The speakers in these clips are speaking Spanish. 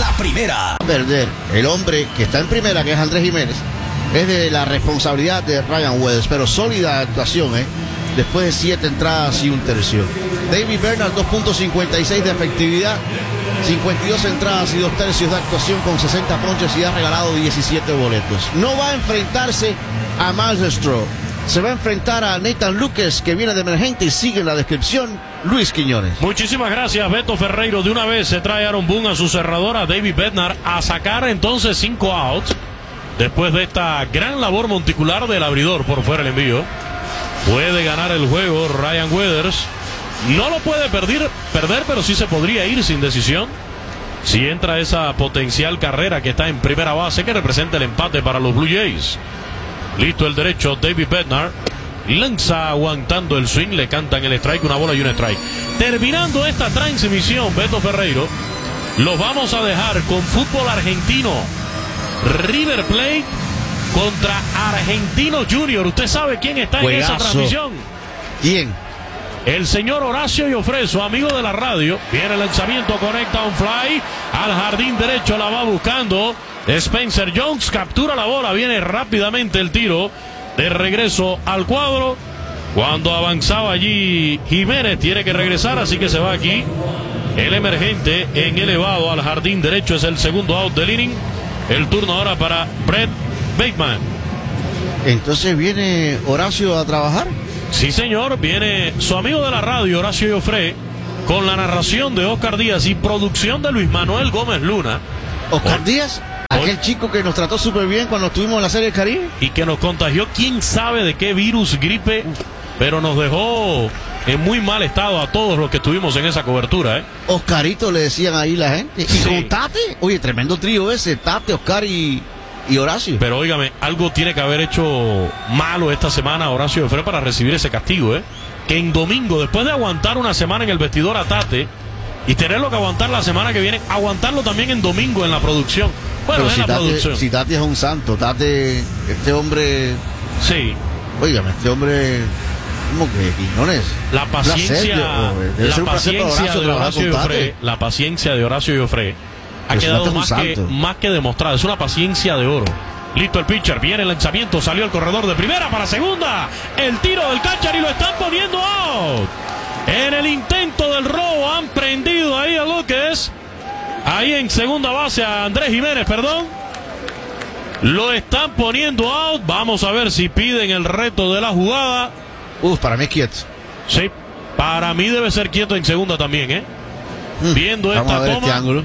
la primera. Perder el hombre que está en primera, que es Andrés Jiménez, es de la responsabilidad de Ryan Weathers, pero sólida actuación, después de 7 entradas y un tercio. David Bernard, 2.56 de efectividad, 52 entradas y 2 tercios de actuación con 60 ponches y ha regalado 17 boletos. No va a enfrentarse a Miles Straw. Se va a enfrentar a Nathan Lucas, que viene de emergente, y sigue en la descripción Luis Quiñones. Muchísimas gracias, Beto Ferreiro. De una vez se trae Aaron Boone a su cerradora, David Bednar, a sacar entonces 5 outs. Después de esta gran labor monticular del abridor por fuera el envío. Puede ganar el juego Ryan Weathers. No lo puede perder, pero sí se podría ir sin decisión. Si entra esa potencial carrera que está en primera base, que representa el empate para los Blue Jays. Listo el derecho, David Bednar. Lanza aguantando el swing, le cantan el strike, una bola y un strike. Terminando esta transmisión, Beto Ferreiro, los vamos a dejar con fútbol argentino. River Plate contra Argentino Junior. ¿Usted sabe quién está Juegazo. en esa transmisión? ¿Quién? El señor Horacio Joffre, su amigo de la radio. Viene el lanzamiento, conecta un fly al jardín derecho, la va buscando Spencer Jones, captura la bola, viene rápidamente el tiro de regreso al cuadro. Cuando avanzaba allí Jiménez, tiene que regresar, así que se va aquí el emergente en elevado al jardín derecho. Es el segundo out del inning. El turno ahora para Brett Bateman. Entonces viene Horacio a trabajar. Sí, señor, viene su amigo de la radio, Horacio Joffre, con la narración de Oscar Díaz y producción de Luis Manuel Gómez Luna. Oscar Díaz, aquel chico que nos trató súper bien cuando estuvimos en la Serie del Caribe. Y que nos contagió quién sabe de qué virus, gripe, pero nos dejó en muy mal estado a todos los que estuvimos en esa cobertura, Oscarito le decían ahí la gente. Sí. Y con Tate, oye, tremendo trío ese, Tate, Oscar y Horacio. Pero óigame, algo tiene que haber hecho malo esta semana Horacio Joffre para recibir ese castigo, que en domingo, después de aguantar una semana en el vestidor a Tate y tenerlo que aguantar la semana que viene, aguantarlo también en domingo en la producción. Bueno, pero en si la Tate, producción. si Tate es un santo, Tate, este hombre, Sí. óigame, este hombre, ¿cómo que Quiñones? La paciencia, la paciencia de Horacio Joffre ha quedado más que demostrada. Es una paciencia de oro. Listo el pitcher, viene el lanzamiento, salió el corredor de primera para segunda. El tiro del catcher y lo están poniendo out. En el intento del robo han prendido ahí a Lucas. Ahí en segunda base a Andrés Jiménez, perdón. Lo están poniendo out. Vamos a ver si piden el reto de la jugada. Para mí es quieto. Sí, para mí debe ser quieto en segunda también, Viendo Vamos esta a ver toma. este ángulo.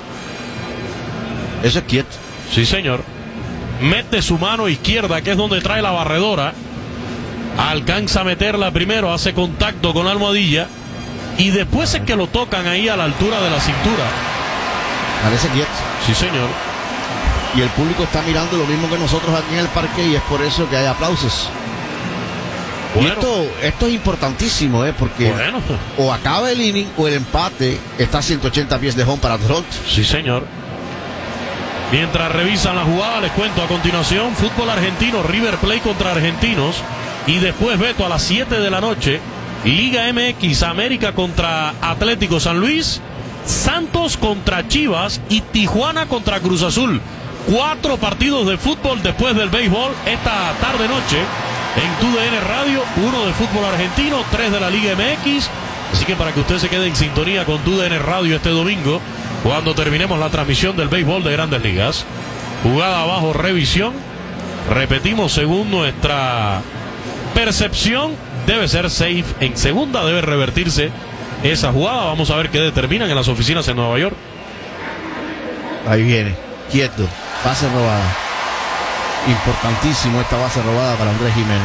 Eso es quieto. Sí, señor. Mete su mano izquierda, que es donde trae la barredora. Alcanza a meterla primero, hace contacto con la almohadilla. Y después es que lo tocan ahí a la altura de la cintura. Parece quieto. Sí, señor. Y el público está mirando lo mismo que nosotros aquí en el parque y es por eso que hay aplausos. Bueno. Y esto es importantísimo, porque o acaba el inning o el empate está a 180 pies de home para Toronto. Sí, señor. Mientras revisan la jugada, les cuento a continuación: fútbol argentino, River Plate contra Argentinos. Y después, Beto, a las 7 de la noche, Liga MX, América contra Atlético San Luis, Santos contra Chivas y Tijuana contra Cruz Azul. 4 partidos de fútbol después del béisbol esta tarde-noche en TUDN Radio. 1 de fútbol argentino, 3 de la Liga MX. Así que para que usted se quede en sintonía con TUDN Radio este domingo, cuando terminemos la transmisión del béisbol de Grandes Ligas. Jugada bajo revisión. Repetimos, según nuestra percepción, debe ser safe. En segunda debe revertirse esa jugada. Vamos a ver qué determinan en las oficinas en Nueva York. Ahí viene, quieto, base robada. Importantísimo esta base robada para Andrés Jiménez.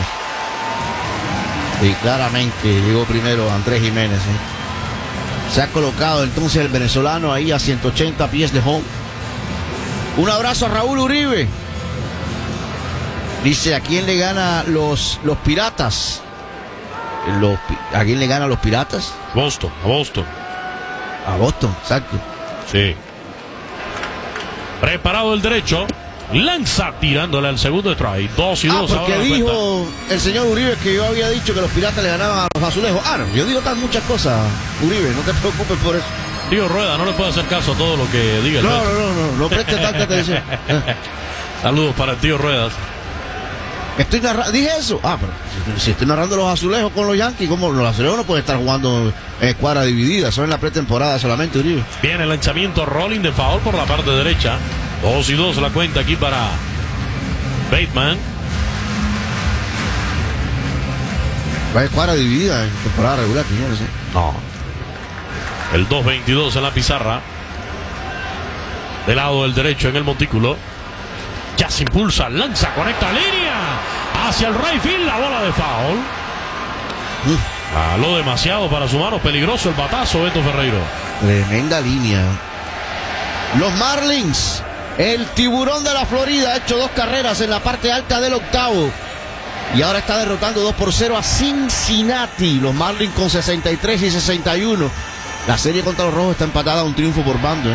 Y claramente llegó primero Andrés Jiménez. Se ha colocado entonces el venezolano ahí a 180 pies de home. Un abrazo a Raúl Uribe. Dice: ¿a quién le gana los Piratas? ¿A quién le gana los Piratas? Boston, a Boston. A Boston, exacto. Sí. Preparado el derecho. Lanza tirándole al segundo strike. 2-2. Porque dijo el señor Uribe que yo había dicho que los Piratas le ganaban a los Azulejos. No, yo digo muchas cosas, Uribe, no te preocupes por eso. Tío Rueda, no le puede hacer caso a todo lo que diga el No, Beto. no preste tanta atención. Saludos para el tío Ruedas. Estoy narrando, dije eso. Pero si estoy narrando los azulejos con los Yankees, ¿cómo los azulejos no pueden estar jugando en escuadra dividida? Son en la pretemporada solamente, Uribe. Viene el lanzamiento rolling de foul por la parte derecha. 2-2 la cuenta aquí para Bateman. Va en escuadra dividida en temporada regular, señores. No. El 2-22 en la pizarra. Del lado del derecho en el montículo. Ya se impulsa, lanza, conecta línea. Hacia el right field, la bola de foul. Aló demasiado para su mano. Peligroso el batazo, Beto Ferreiro. Tremenda línea. Los Marlins, el tiburón de la Florida, ha hecho 2 carreras en la parte alta del octavo. Y ahora está derrotando 2-0 a Cincinnati. Los Marlins con 63 y 61. La serie contra los Rojos está empatada a un triunfo por bando.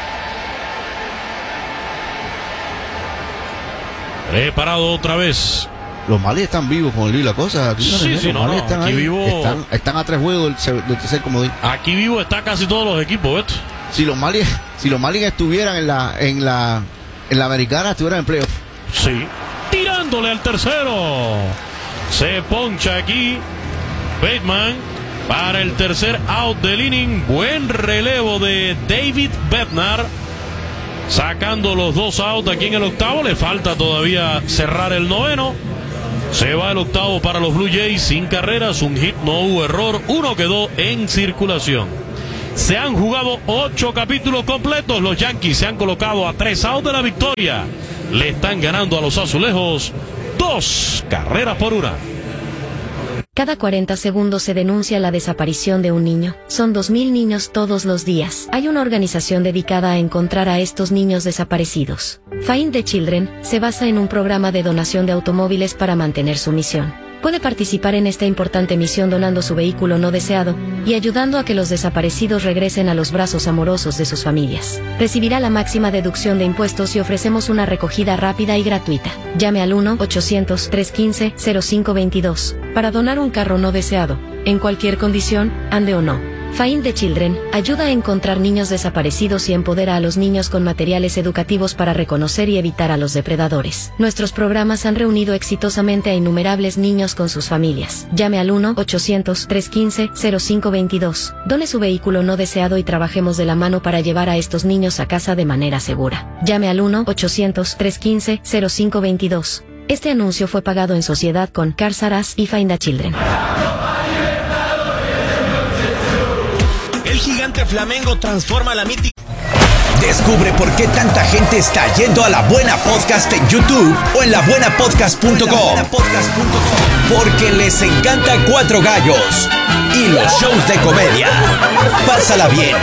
Preparado otra vez. Los Marlins están vivos con el lío y la cosa. Sí, no, están aquí ahí. vivo. Están a 3 juegos del tercer comodín. Aquí vivo está casi todos los equipos, Beto. Si los Marlins estuvieran en la americana, estuvieran en playoff. Sí. Tirándole al tercero. Se poncha aquí Bateman para el tercer out del inning. Buen relevo de David Bednar. Sacando los 2 outs aquí en el octavo. Le falta todavía cerrar el noveno. Se va el octavo para los Blue Jays sin carreras, un hit, no hubo error, 1 quedó en circulación. Se han jugado 8 capítulos completos. Los Yankees se han colocado a 3 outs de la victoria. Le están ganando a los azulejos 2 carreras por 1. Cada 40 segundos se denuncia la desaparición de un niño. Son 2.000 niños todos los días. Hay una organización dedicada a encontrar a estos niños desaparecidos. Find the Children se basa en un programa de donación de automóviles para mantener su misión. Puede participar en esta importante misión donando su vehículo no deseado y ayudando a que los desaparecidos regresen a los brazos amorosos de sus familias. Recibirá la máxima deducción de impuestos y ofrecemos una recogida rápida y gratuita. Llame al 1-800-315-0522 para donar un carro no deseado, en cualquier condición, ande o no. Find the Children ayuda a encontrar niños desaparecidos y empodera a los niños con materiales educativos para reconocer y evitar a los depredadores. Nuestros programas han reunido exitosamente a innumerables niños con sus familias. Llame al 1-800-315-0522. Done su vehículo no deseado y trabajemos de la mano para llevar a estos niños a casa de manera segura. Llame al 1-800-315-0522. Este anuncio fue pagado en sociedad con Cars R Us y Find the Children. El gigante Flamengo transforma la mítica. Descubre por qué tanta gente está yendo a La Buena Podcast en YouTube o en labuenapodcast.com. Porque les encanta Cuatro Gallos y los shows de comedia. Pásala bien